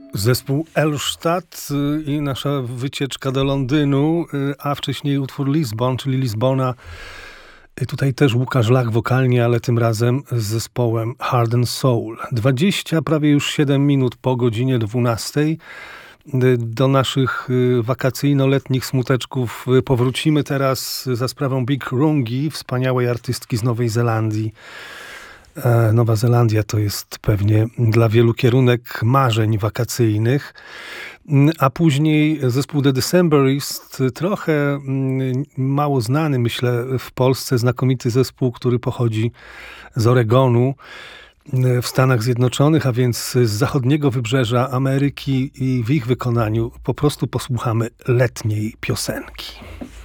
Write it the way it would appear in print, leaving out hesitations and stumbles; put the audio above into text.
Zespół Elstadt i nasza wycieczka do Londynu, a wcześniej utwór Lisbon, czyli Lizbona. Tutaj też Łukasz Lach wokalnie, ale tym razem z zespołem Heart and Soul. 20, prawie już 7 minut po godzinie 12. Do naszych wakacyjno-letnich smuteczków powrócimy teraz za sprawą Big Rungi, wspaniałej artystki z Nowej Zelandii. Nowa Zelandia to jest pewnie dla wielu kierunek marzeń wakacyjnych. A później zespół The Decemberists, trochę mało znany, myślę, w Polsce, znakomity zespół, który pochodzi z Oregonu w Stanach Zjednoczonych, a więc z zachodniego wybrzeża Ameryki, i w ich wykonaniu po prostu posłuchamy letniej piosenki.